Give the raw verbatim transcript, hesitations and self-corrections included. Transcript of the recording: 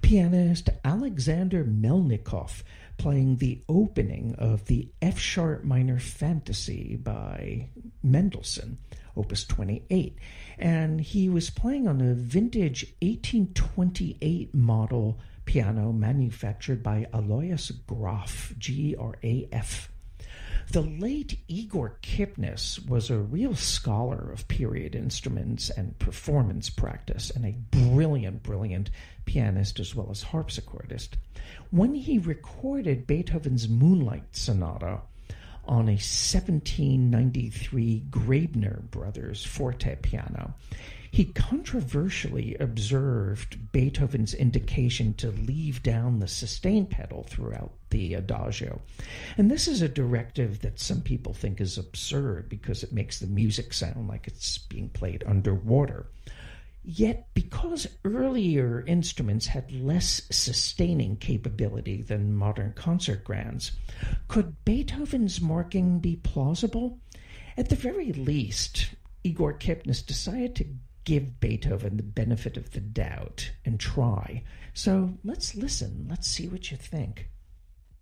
pianist Alexander Melnikov playing the opening of the F-sharp minor fantasy by Mendelssohn, Opus twenty-eight. And he was playing on a vintage eighteen twenty-eight model piano manufactured by Alois Graf, G R A F. The late Igor Kipnis was a real scholar of period instruments and performance practice, and a brilliant, brilliant pianist as well as harpsichordist. When he recorded Beethoven's Moonlight Sonata on a seventeen ninety-three Grabner Brothers forte piano, he controversially observed Beethoven's indication to leave down the sustain pedal throughout the adagio. And this is a directive that some people think is absurd because it makes the music sound like it's being played underwater. Yet, because earlier instruments had less sustaining capability than modern concert grands, could Beethoven's marking be plausible? At the very least, Igor Kipnis decided to give Beethoven the benefit of the doubt and try. So let's listen. Let's see what you think.